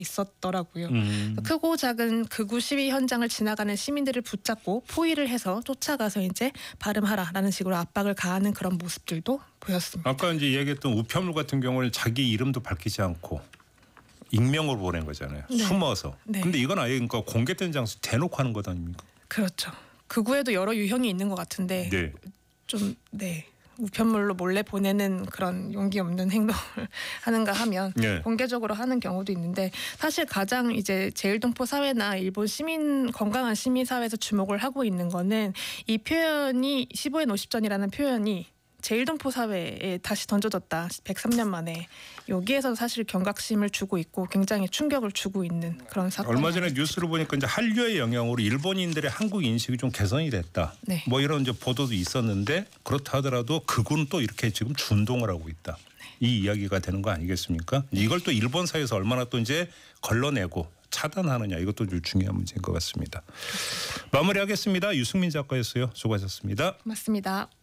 있었더라고요. 크고 작은 극우 시위 현장을 지나가는 시민들을 붙잡고 포위를 해서 쫓아가서 이제 발음하라라는 식으로 압박을 가하는 그런 모습들도 보였습니다. 아까 이제 얘기했던 우편물 같은 경우는 자기 이름도 밝히지 않고 익명으로 보낸 거잖아요. 네. 숨어서. 네. 근데 이건 아예 그러니까 공개된 장소 대놓고 하는 것 아닙니까? 그렇죠. 극우에도 여러 유형이 있는 것 같은데 네. 좀 우편물로 몰래 보내는 그런 용기 없는 행동을 하는가 하면 네. 공개적으로 하는 경우도 있는데 사실 가장 이제 제일동포 사회나 일본 건강한 시민 사회에서 주목을 하고 있는 거는 이 표현이 15엔 50전이라는 표현이 제일동포 사회에 다시 던져졌다. 103년 만에. 여기에서 사실 경각심을 주고 있고 굉장히 충격을 주고 있는 그런 사건. 얼마 전에 뉴스를 보니까 이제 한류의 영향으로 일본인들의 한국 인식이 좀 개선이 됐다. 네. 뭐 이런 이제 보도도 있었는데 그렇다 하더라도 극우는 또 이렇게 지금 준동을 하고 있다. 이 이야기가 되는 거 아니겠습니까? 이걸 또 일본 사회에서 얼마나 또 이제 걸러내고 차단하느냐 이것도 좀 중요한 문제인 것 같습니다. 마무리하겠습니다. 유승민 작가였어요. 수고하셨습니다. 맞습니다.